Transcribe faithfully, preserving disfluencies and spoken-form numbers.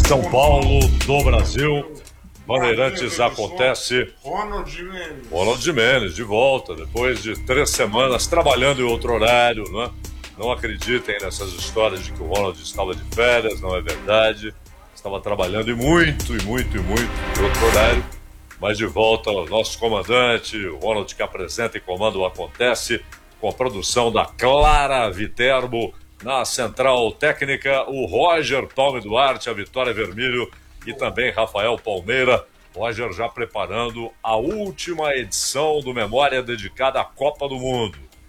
São Paulo, do Brasil. Bandeirantes acontece. Ronald Gimenez. Ronald Gimenez, de volta, depois de três semanas trabalhando em outro horário, né? Não acreditem nessas histórias de que o Ronald estava de férias, não é verdade. Estava trabalhando e muito, e muito, e muito em outro horário. Mas de volta, o nosso comandante, o Ronald, que apresenta e comanda o Acontece, com a produção da Clara Viterbo, na central técnica, o Roger Palme Duarte, a Vitória Vermelho e também Rafael Palmeira. Roger já preparando a última edição do Memória dedicada à Copa do Mundo.